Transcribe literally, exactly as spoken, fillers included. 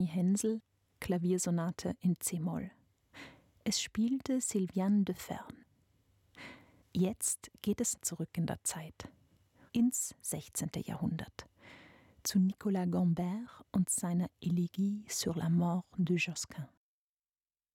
Hänsel, Klaviersonate in c-Moll. Es spielte Sylviane de Fern. Jetzt geht es zurück in der Zeit, ins sechzehnte. Jahrhundert, zu Nicolas Gambert und seiner Élégie sur la mort de Josquin.